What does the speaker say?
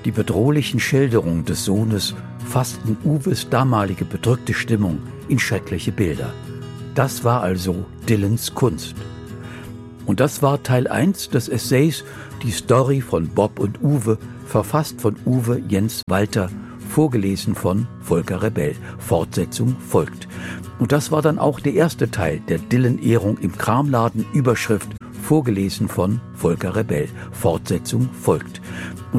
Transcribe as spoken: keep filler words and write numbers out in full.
Die bedrohlichen Schilderungen des Sohnes fassten Uwes damalige bedrückte Stimmung in schreckliche Bilder. Das war also Dylans Kunst. Und das war Teil eins des Essays Die Story von Bob und Uwe, verfasst von Uwe Jens Walter, vorgelesen von Volker Rebell. Fortsetzung folgt. Und das war dann auch der erste Teil der Dylan-Ehrung im Kramladen, Überschrift vorgelesen von Volker Rebell. Fortsetzung folgt.